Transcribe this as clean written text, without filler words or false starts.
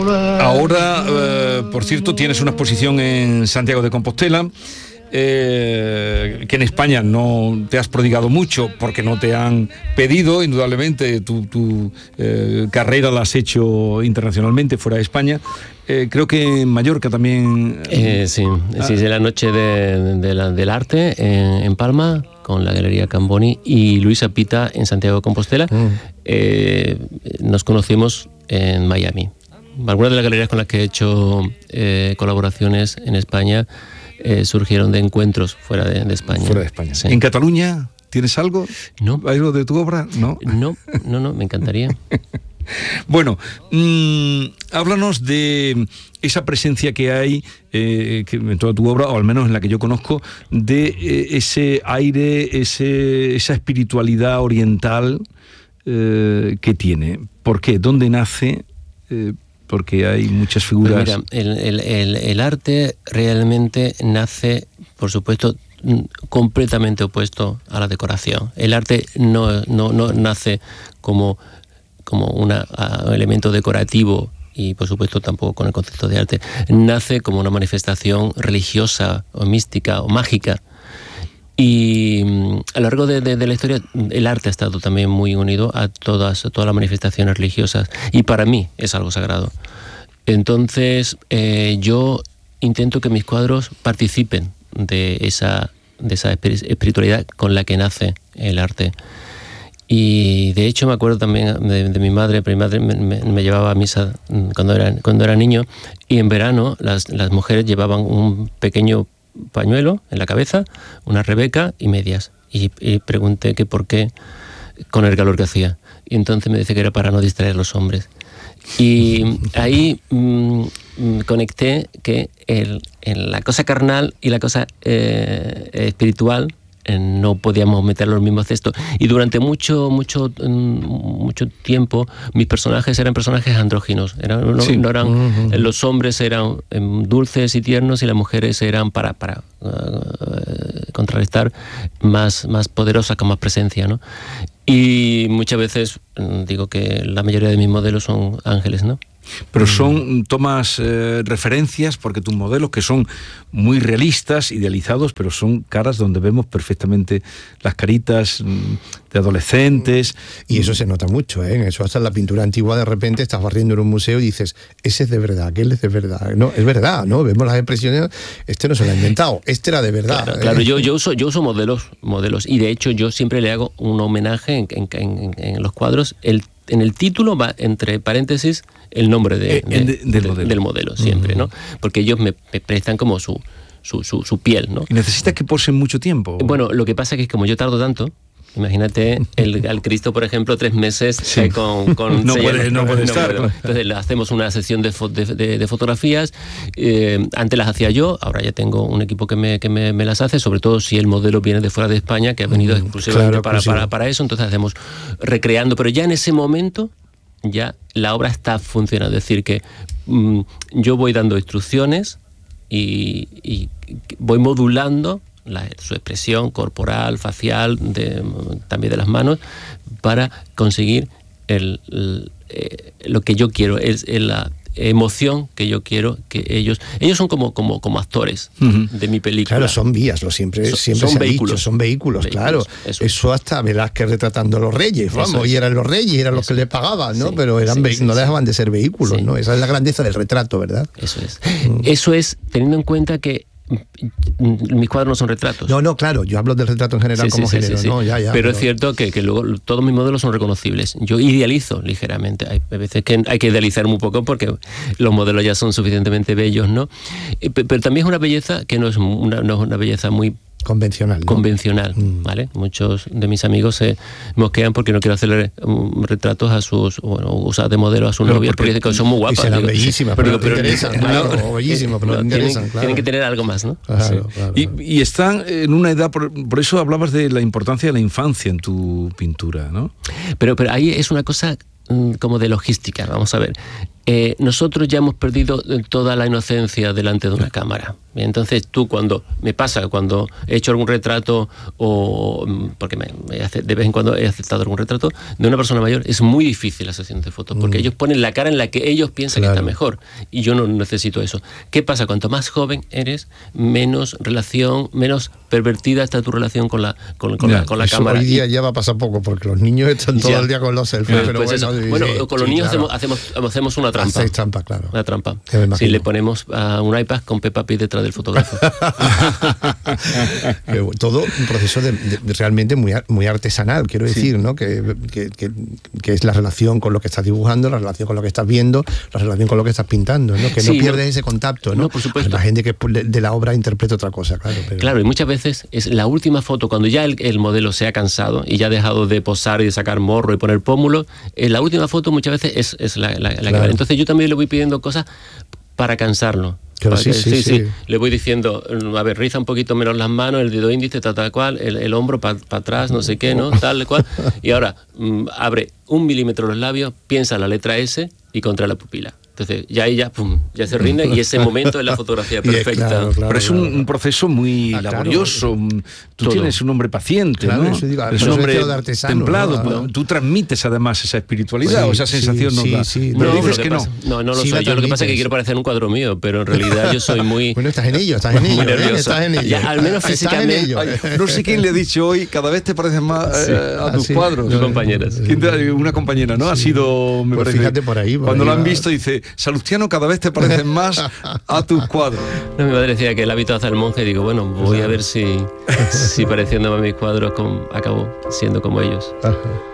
Ahora, por cierto, tienes una exposición en Santiago de Compostela, que en España no te has prodigado mucho porque no te han pedido, indudablemente tu carrera la has hecho internacionalmente fuera de España. Creo que en Mallorca también... Sí, la noche del arte en Palma, con la Galería Camboni y Luisa Pita en Santiago de Compostela. Nos conocimos en Miami. Algunas de las galerías con las que he hecho colaboraciones en España surgieron de encuentros fuera de España. Fuera de España. Sí. ¿En Cataluña tienes algo? No. ¿Algo de tu obra? No, me encantaría. Bueno, háblanos de esa presencia que hay que en toda tu obra, o al menos en la que yo conozco, de ese aire, esa espiritualidad oriental que tiene. ¿Por qué? ¿Dónde nace? Porque hay muchas figuras. Pues mira, el arte realmente nace, por supuesto, completamente opuesto a la decoración. El arte no nace como un elemento decorativo, y por supuesto tampoco con el concepto de arte. Nace como una manifestación religiosa o mística o mágica. Y a lo largo de la historia el arte ha estado también muy unido a todas las manifestaciones religiosas, y para mí es algo sagrado. Entonces yo intento que mis cuadros participen de esa espiritualidad con la que nace el arte. Y de hecho me acuerdo también de mi madre. Mi madre me llevaba a misa cuando era niño, y en verano las mujeres llevaban un pequeño pañuelo en la cabeza, una rebeca y medias, y pregunté que por qué, con el calor que hacía, y entonces me dice que era para no distraer a los hombres. Y ahí conecté que en la cosa carnal y la cosa espiritual no podíamos meter los mismos cestos, y durante mucho tiempo mis personajes eran personajes andróginos, no eran, los hombres eran dulces y tiernos, y las mujeres eran para contrarrestar más poderosas, con más presencia, ¿no? Y muchas veces digo que la mayoría de mis modelos son ángeles, ¿no? Pero tomas referencias, porque tus modelos, que son muy realistas, idealizados, pero son caras donde vemos perfectamente las caritas de adolescentes. Y eso se nota mucho, ¿eh? Eso hasta en la pintura antigua, de repente estás barriendo en un museo y dices, ese es de verdad, aquel es de verdad. No, es verdad, ¿no? Vemos las expresiones, este no se lo ha inventado, este era de verdad. Claro, yo uso modelos, y de hecho yo siempre le hago un homenaje en los cuadros. En el título va entre paréntesis el nombre del modelo siempre, ¿no? Porque ellos me prestan como su piel, ¿no? ¿Y necesitas que posen mucho tiempo? Bueno, lo que pasa es que como yo tardo tanto, imagínate al Cristo, por ejemplo, 3 meses con no puede estar. Entonces le hacemos una sesión de fotografías. Antes las hacía yo, ahora ya tengo un equipo que me las hace, sobre todo si el modelo viene de fuera de España, que ha venido exclusivamente para eso. Entonces hacemos recreando, pero ya en ese momento ya la obra está funcionando. Es decir, que yo voy dando instrucciones y voy modulando su expresión corporal, facial, también de las manos, para conseguir lo que yo quiero, es la emoción que yo quiero que ellos son como actores de mi película. Claro, son vías, siempre se ha dicho, son vehículos, claro. Eso hasta Velázquez retratando a los reyes, vamos, y eran los reyes, eran los que le pagaban, ¿no? Pero no dejaban de ser vehículos, ¿no? Esa es la grandeza del retrato, ¿verdad? Eso es teniendo en cuenta que mis cuadros no son retratos. No, claro, yo hablo del retrato en general como género, ¿no? Pero es cierto que luego todos mis modelos son reconocibles. Yo idealizo ligeramente. Hay veces que hay que idealizar muy poco porque los modelos ya son suficientemente bellos, ¿no? Pero también es una belleza que no es una belleza muy convencional, ¿no? Convencional, ¿vale? Muchos de mis amigos se mosquean porque no quiero hacerle retratos a usar de modelo a sus novias, porque dicen que son muy guapas. Y serán bellísimas, pero no interesan, claro, bellísimas, pero no interesan, claro. Tienen que tener algo más, ¿no? Claro. Y están en una edad, por eso hablabas de la importancia de la infancia en tu pintura, ¿no? Pero ahí es una cosa como de logística, vamos a ver. Nosotros ya hemos perdido toda la inocencia delante de una cámara. Entonces tú, cuando he hecho algún retrato, o porque de vez en cuando he aceptado algún retrato de una persona mayor, es muy difícil la sesión de fotos, porque ellos ponen la cara en la que ellos piensan que está mejor, y yo no necesito eso. ¿Qué pasa? Cuanto más joven eres, menos pervertida está tu relación con la cámara. Hoy día ya va a pasar poco, porque los niños están todo el día con los selfies. Pero pues con los niños hacemos una trampa. Hacéis trampa, claro. Una trampa. Sí, le ponemos a un iPad con Peppa Pig detrás del fotógrafo. Todo un proceso realmente muy artesanal, quiero decir, ¿no? Que es la relación con lo que estás dibujando, la relación con lo que estás viendo, la relación con lo que estás pintando, ¿no? Que no pierdes ese contacto, ¿no? No, por supuesto. La gente que de la obra interpreta otra cosa, claro. Claro, y muchas veces es la última foto, cuando ya el modelo se ha cansado y ya ha dejado de posar y de sacar morro y poner pómulo, la última foto muchas veces es la que vale. Entonces yo también le voy pidiendo cosas para cansarlo. Claro, sí. Le voy diciendo, a ver, riza un poquito menos las manos, el dedo índice, tal cual, el hombro para atrás, no sé qué, ¿no? Tal cual. Y ahora, abre 1 milímetro los labios, piensa la letra S y contrae la pupila. Entonces, ya se rinde, y ese momento es la fotografía perfecta. Claro, pero es un proceso muy laborioso. Tú tienes un hombre paciente, ¿no? Es un hombre templado. ¿no? Tú transmites además esa espiritualidad o esa sensación. Pero dices que no. No lo soy. Yo lo que pasa es que quiero parecer un cuadro mío, pero en realidad yo soy muy... Bueno, estás en ello. Ya, al menos físicamente. No sé quién le ha dicho hoy, cada vez te pareces más a tus cuadros. Mis compañeras. Una compañera, ¿no? Ha sido, me parece. Fíjate por ahí. Cuando lo han visto, dice: Salustiano, cada vez te pareces más a tus cuadros. No, mi madre decía que el hábito hace al monje, y digo, bueno, voy a ver si pareciéndome a mis cuadros acabo siendo como ellos. Ajá.